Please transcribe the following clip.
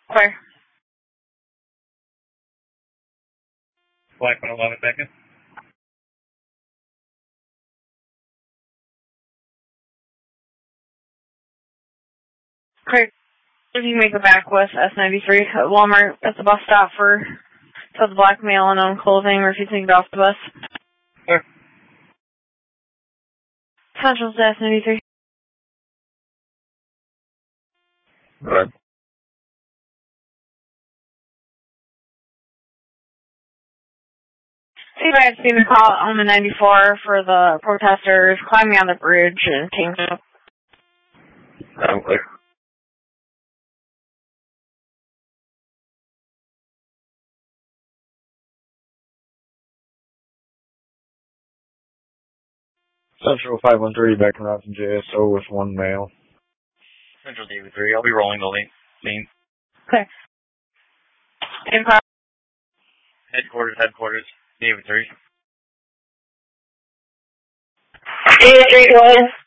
Clear. Flight 111 seconds. Clear. If you make it back with S93 at Walmart at the bus stop for the black male and own clothing, or if you take it off the bus. Clear. Central to S93. Right. See if I have seen a call on the 94 for the protesters climbing on the bridge and tank top. I'm clear. Central 513 back around from JSO with one male. Central David 3, I'll be rolling the scene. Okay. Empire. Headquarters, David 3. David 3, go ahead.